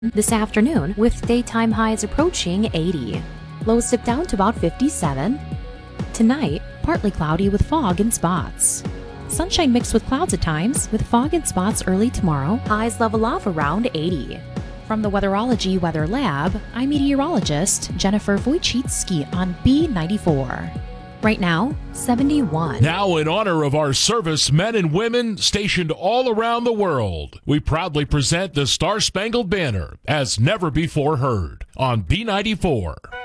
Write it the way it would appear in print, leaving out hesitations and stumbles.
this afternoon with daytime highs approaching 80. Lows dip down to about 57. Tonight, partly cloudy with fog and spots. Sunshine mixed with clouds at times, with fog and spots early tomorrow. Highs level off around 80. From the Weatherology Weather Lab, I'm meteorologist Jennifer Wojcicki on B94. Right now, 71. Now, in honor of our service men and women stationed all around the world, we proudly present the Star Spangled Banner as never before heard on B94.